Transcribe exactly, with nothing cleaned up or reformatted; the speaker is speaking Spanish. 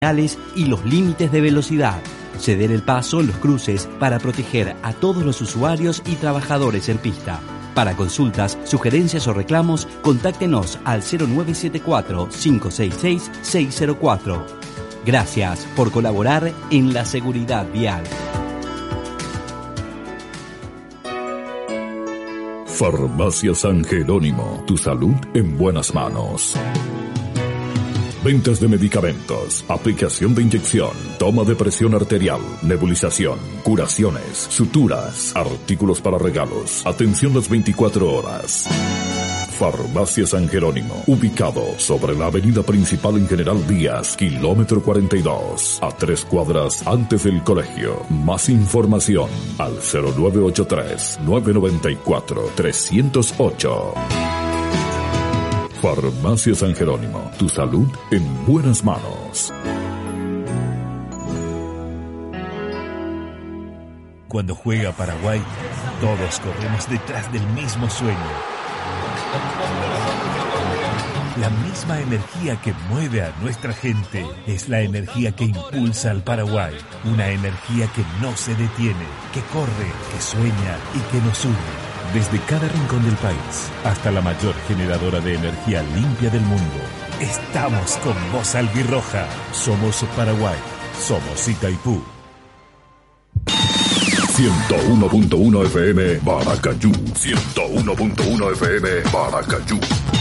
y los límites de velocidad. Ceder el paso en los cruces para proteger a todos los usuarios y trabajadores en pista. Para consultas, sugerencias o reclamos, contáctenos al cero nueve siete cuatro, cinco seis seis, seis cero cuatro. Gracias por colaborar en la seguridad vial. Farmacia San Jerónimo, tu salud en buenas manos. Ventas de medicamentos, aplicación de inyección, toma de presión arterial, nebulización, curaciones, suturas, artículos para regalos, atención las veinticuatro horas. Farmacia San Jerónimo, ubicado sobre la avenida principal en General Díaz, kilómetro cuarenta y dos, a tres cuadras antes del colegio. Más información al cero nueve ocho tres, nueve nueve cuatro, tres cero ocho. Farmacia San Jerónimo, tu salud en buenas manos. Cuando juega Paraguay, todos corremos detrás del mismo sueño. La misma energía que mueve a nuestra gente es la energía que impulsa al Paraguay. Una energía que no se detiene, que corre, que sueña y que nos une. Desde cada rincón del país hasta la mayor generadora de energía limpia del mundo, estamos con vos albirroja. Somos Paraguay, somos Itaipú. ciento uno punto uno F M Paracayú. ciento uno punto uno F M Paracayú.